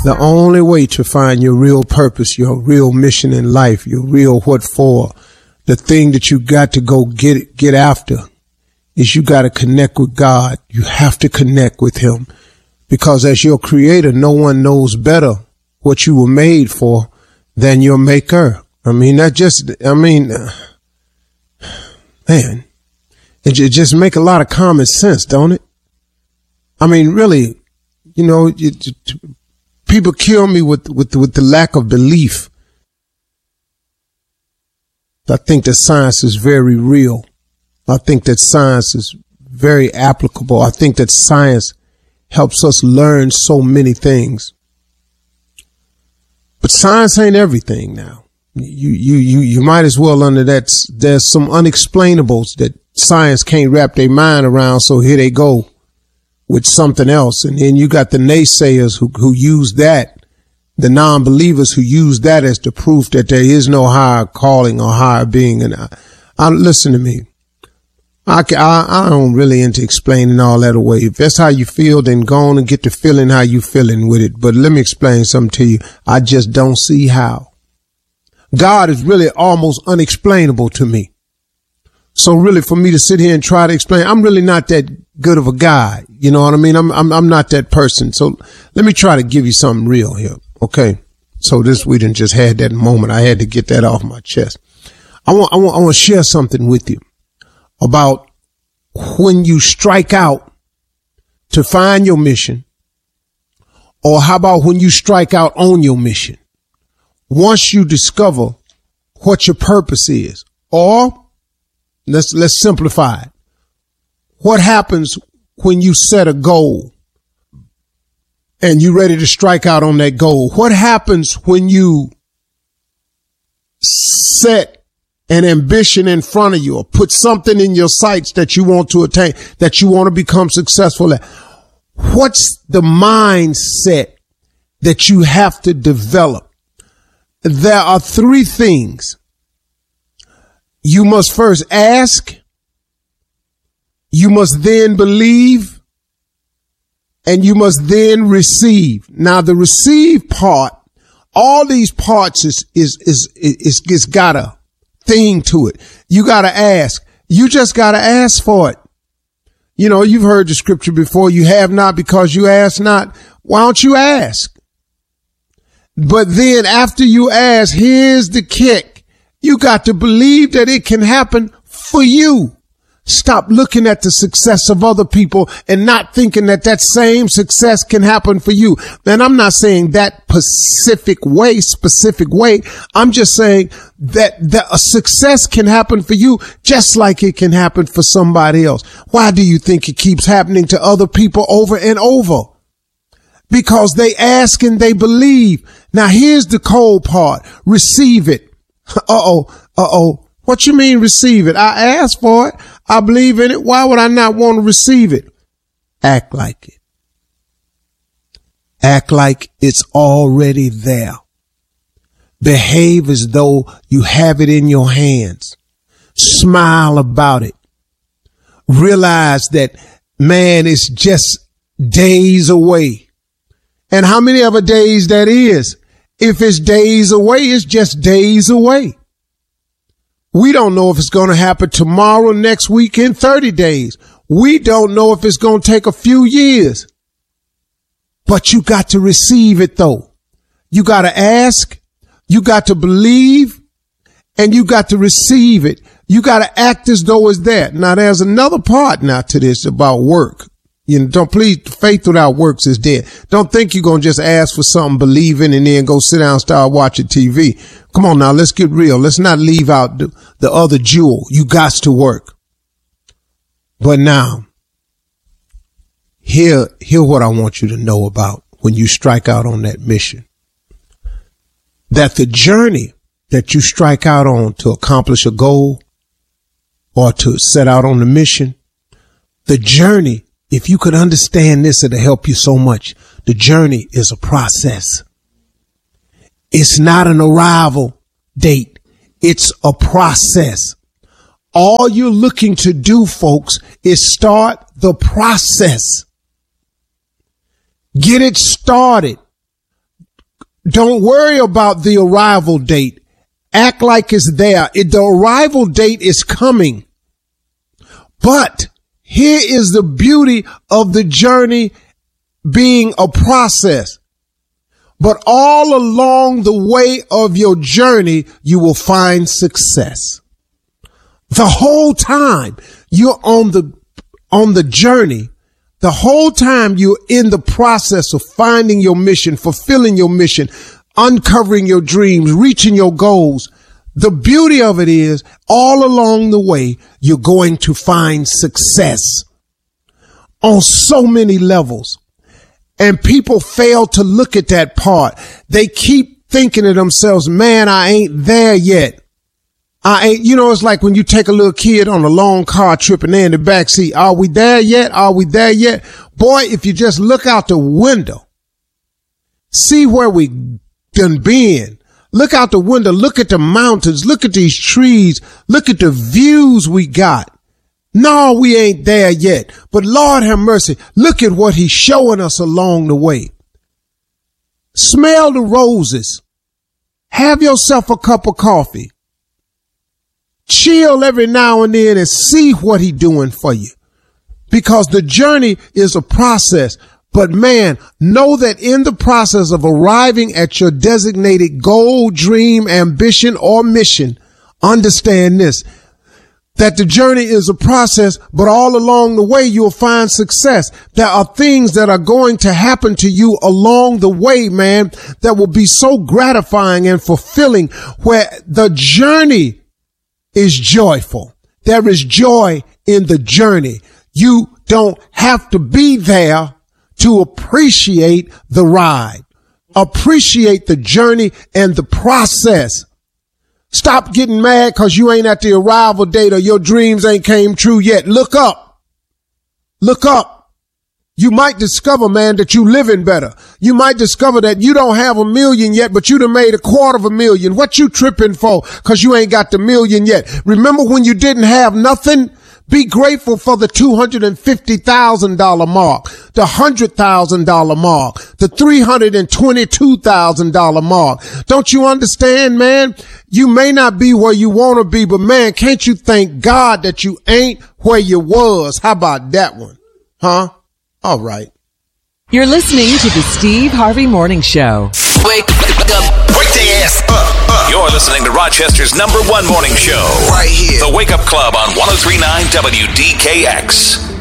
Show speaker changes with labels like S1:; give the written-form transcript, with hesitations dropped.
S1: The only way to find your real purpose, your real mission in life, your real what for, the thing that you got to go get after is you got to connect with God. You have to connect with him because as your creator, no one knows better what you were made for than your maker. Man, it just make a lot of common sense, don't it? I mean, really, people kill me with the lack of belief. I think that science is very real. I think that science is very applicable. I think that science helps us learn so many things. But science ain't everything now. You might as well under that. There's some unexplainables that science can't wrap their mind around. So here they go with something else. And then you got the naysayers who use that, the non-believers who use that as the proof that there is no higher calling or higher being. And listen to me. I don't really into explaining all that away. If that's how you feel, then go on and get to feeling how you feeling with it. But let me explain something to you. I just don't see how. God is really almost unexplainable to me. So really for me to sit here and try to explain, I'm really not that good of a guy. You know what I mean? I'm not that person. So let me try to give you something real here. Okay. So we didn't just had that moment. I had to get that off my chest. I want to share something with you about when you strike out to find your mission, or how about when you strike out on your mission? Once you discover what your purpose is, or let's simplify it. What happens when you set a goal and you're ready to strike out on that goal? What happens when you set an ambition in front of you or put something in your sights that you want to attain, that you want to become successful at? What's the mindset that you have to develop? There are three things. You must first ask, you must then believe, and you must then receive. Now the receive part, all these parts is got a thing to it. You got to ask. You just got to ask for it. You've heard the scripture before. You have not because you ask not. Why don't you ask? But then after you ask, here's the kick. You got to believe that it can happen for you. Stop looking at the success of other people and not thinking that same success can happen for you. And I'm not saying that specific way. I'm just saying that a success can happen for you just like it can happen for somebody else. Why do you think it keeps happening to other people over and over? Because they ask and they believe. Now here's the cold part. Receive it. What you mean receive it? I asked for it. I believe in it. Why would I not want to receive it? Act like it. Act like it's already there. Behave as though you have it in your hands. Smile about it. Realize that, man, it's just days away. And how many other days that is? If it's days away, it's just days away. We don't know if it's going to happen tomorrow, next week, in 30 days. We don't know if it's going to take a few years. But you got to receive it, though. You got to ask, you got to believe, and you got to receive it. You got to act as though it's there. Now, there's another part now to this about work. Faith without works is dead. Don't think you're going to just ask for something, believe in, and then go sit down and start watching TV. Come on now, let's get real. Let's not leave out the other jewel. You got to work. But now, hear what I want you to know about when you strike out on that mission. That the journey that you strike out on to accomplish a goal or to set out on the mission, the journey, if you could understand this, it'll help you so much. The journey is a process. It's not an arrival date. It's a process. All you're looking to do, folks, is start the process. Get it started. Don't worry about the arrival date. Act like it's there. The arrival date is coming. But here is the beauty of the journey being a process. But all along the way of your journey, you will find success. The whole time you're on the journey, the whole time you're in the process of finding your mission, fulfilling your mission, uncovering your dreams, reaching your goals. The beauty of it is all along the way, you're going to find success on so many levels. And people fail to look at that part. They keep thinking to themselves, man, I ain't there yet. It's like when you take a little kid on a long car trip and they're in the backseat. Are we there yet? Are we there yet? Boy, if you just look out the window, see where we done been. Look out the window. Look at the mountains. Look at these trees. Look at the views we got. No, we ain't there yet. But Lord have mercy. Look at what he's showing us along the way. Smell the roses. Have yourself a cup of coffee. Chill every now and then and see what he's doing for you. Because the journey is a process. But man, know that in the process of arriving at your designated goal, dream, ambition, or mission, understand this, that the journey is a process, but all along the way, you'll find success. There are things that are going to happen to you along the way, man, that will be so gratifying and fulfilling, where the journey is joyful. There is joy in the journey. You don't have to be there to appreciate the ride. Appreciate the journey and the process. Stop getting mad because you ain't at the arrival date or your dreams ain't came true yet. Look up. Look up. You might discover, man, that you living better. You might discover that you don't have $1 million yet, but you done made $250,000. What you tripping for? Because you ain't got the $1 million yet. Remember when you didn't have nothing? Be grateful for the $250,000 mark, the $100,000 mark, the $322,000 mark. Don't you understand, man? You may not be where you want to be, but man, can't you thank God that you ain't where you was? How about that one? Huh? All right.
S2: You're listening to the Steve Harvey Morning Show.
S3: Wake up. Wake their ass up. You're listening to Rochester's #1 morning show. Right here. The Wake Up Club on 103.9 WDKX.